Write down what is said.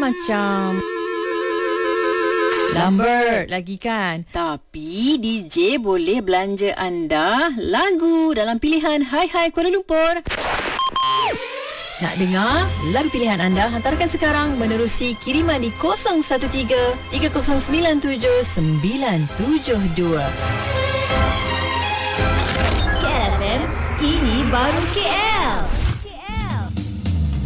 macam Lambert lagi kan. Tapi DJ boleh belanja anda lagu dalam pilihan Hai Hai Kuala Lumpur. Nak dengar lagu pilihan anda? Hantarkan sekarang menerusi kiriman di 013-3097-972. KLFM, ini baru KL.